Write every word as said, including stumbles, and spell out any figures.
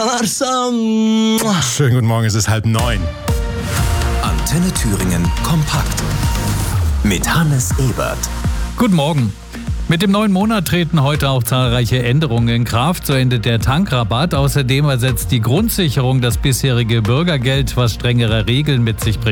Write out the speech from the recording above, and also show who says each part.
Speaker 1: sanırsam.
Speaker 2: Schönen guten Morgen, es ist halb neun.
Speaker 3: Antenne Thüringen kompakt mit Hannes Ebert.
Speaker 4: Guten Morgen. Mit dem neuen Monat treten heute auch zahlreiche Änderungen in Kraft. So endet der Tankrabatt. Außerdem ersetzt die Grundsicherung das bisherige Bürgergeld, was strengere Regeln mit sich bringt.